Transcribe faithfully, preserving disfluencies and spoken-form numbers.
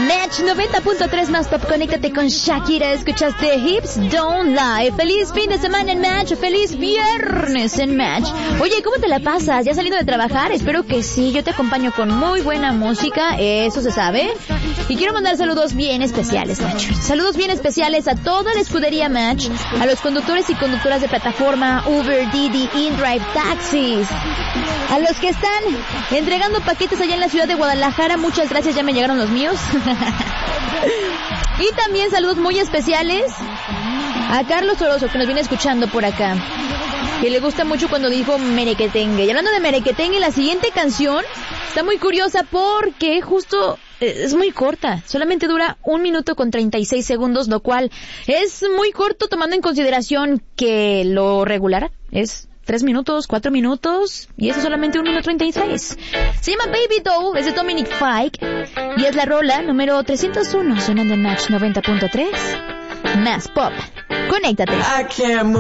Match noventa punto tres más Pop, conéctate con Shakira. Escuchaste Hips Don't Lie. Feliz fin de semana en Match. Feliz viernes en Match. Oye, ¿cómo te la pasas? ¿Ya has salido de trabajar? Espero que sí. Yo te acompaño con muy buena música. Eso se sabe. Y quiero mandar saludos bien especiales, Match. Saludos bien especiales a toda la escudería Match. A los conductores y conductoras de plataforma Uber, Didi, InDrive, Taxis. A los que están entregando paquetes allá en la ciudad de Guadalajara. Muchas gracias, ya me llegaron los míos. Y también saludos muy especiales a Carlos Orozo, que nos viene escuchando por acá, que le gusta mucho cuando dijo merequetengue. Y hablando de merequetengue, la siguiente canción está muy curiosa porque justo es muy corta, solamente dura un minuto con treinta y seis segundos, lo cual es muy corto tomando en consideración que lo regular es tres minutos, cuatro minutos, y eso solamente un minuto treinta y seis. Se llama Baby Doll, es de Dominic Fike, y es la rola número trescientos uno, sonando en Match noventa punto tres, más Pop. Conéctate.